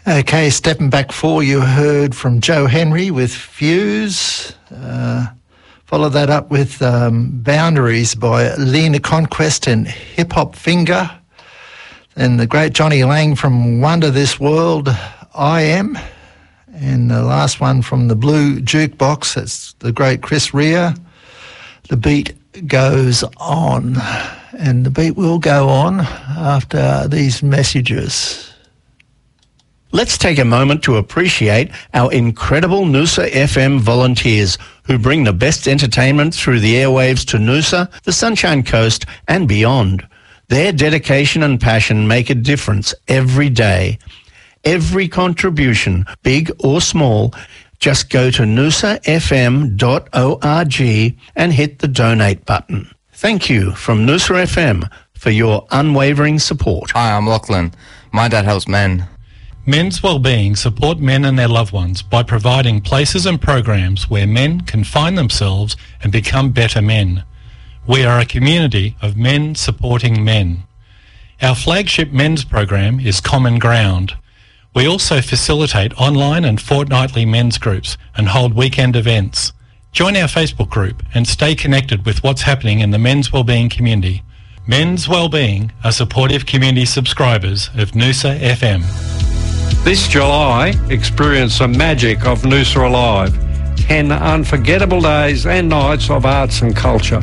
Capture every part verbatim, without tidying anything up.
Okay, stepping back four, you heard from Joe Henry with Fuse. Uh, follow that up with um, Boundaries by Lena Conquest and Hip Hop Finger. And the great Johnny Lang from Wonder This World, I Am. And the last one from the Blue Jukebox, that's the great Chris Rea. The beat goes on. And the beat will go on after these messages. Let's take a moment to appreciate our incredible Noosa F M volunteers who bring the best entertainment through the airwaves to Noosa, the Sunshine Coast and beyond. Their dedication and passion make a difference every day. Every contribution, big or small, just go to noosa f m dot org and hit the donate button. Thank you from Noosa F M for your unwavering support. Hi, I'm Lachlan. My dad helps men. Men's Wellbeing support men and their loved ones by providing places and programs where men can find themselves and become better men. We are a community of men supporting men. Our flagship men's program is Common Ground. We also facilitate online and fortnightly men's groups and hold weekend events. Join our Facebook group and stay connected with what's happening in the Men's Wellbeing community. Men's Wellbeing are supportive community subscribers of Noosa F M. This July, experience the magic of Noosa Alive. Ten unforgettable days and nights of arts and culture.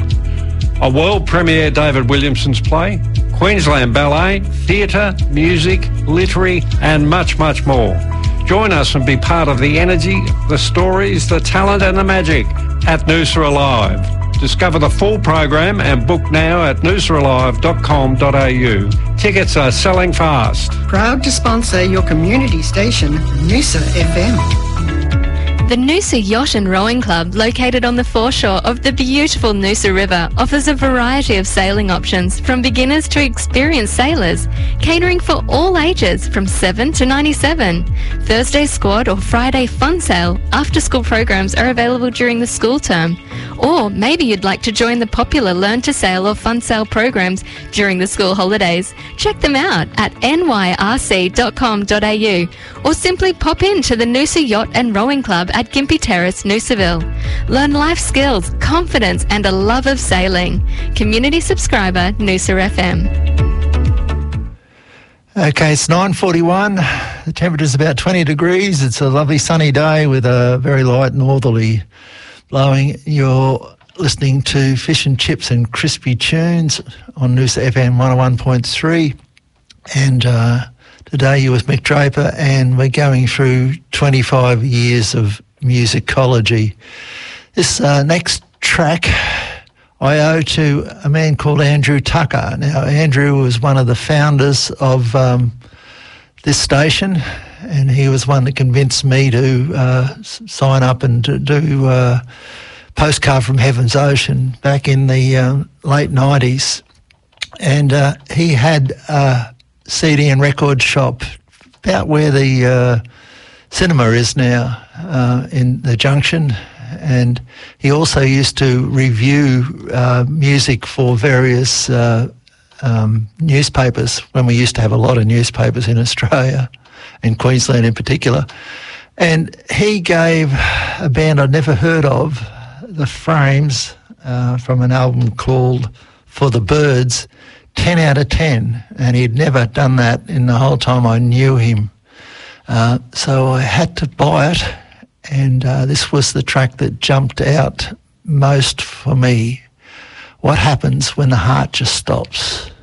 A world premiere David Williamson's play, Queensland Ballet, theatre, music, literary and much, much more. Join us and be part of the energy, the stories, the talent and the magic at Noosa Alive. Discover the full program and book now at noosa alive dot com dot a u. Tickets are selling fast. Proud to sponsor your community station, Noosa F M. The Noosa Yacht and Rowing Club, located on the foreshore of the beautiful Noosa River, offers a variety of sailing options from beginners to experienced sailors, catering for all ages from seven to ninety-seven. Thursday squad or Friday fun sail after-school programs are available during the school term. Or maybe you'd like to join the popular Learn to Sail or Fun Sail programs during the school holidays. Check them out at n y r c dot com dot a u or simply pop in to the Noosa Yacht and Rowing Club at Gympie Terrace, Noosaville. Learn life skills, confidence and a love of sailing. Community subscriber, Noosa F M. Okay, it's nine forty-one. The temperature's about twenty degrees. It's a lovely sunny day with a very light northerly blowing. You're listening to Fish and Chips and Crispy Tunes on Noosa F M one oh one point three. And uh, today you're with Mick Draper, and we're going through twenty-five years of musicology. This uh, next track I owe to a man called Andrew Tucker. Now, Andrew was one of the founders of um, this station, and he was one that convinced me to uh, s- sign up and to do uh, Postcard from Heaven's Ocean back in the uh, late nineties. And uh, he had a C D and record shop about where the uh, cinema is now uh, in the Junction. And he also used to review uh, music for various uh, um, newspapers when we used to have a lot of newspapers in Australia, in Queensland in particular. And he gave a band I'd never heard of, The Frames, uh, from an album called For the Birds, ten out of ten. And he'd never done that in the whole time I knew him. Uh, so I had to buy it. And uh, this was the track that jumped out most for me. What happens when the heart just stops?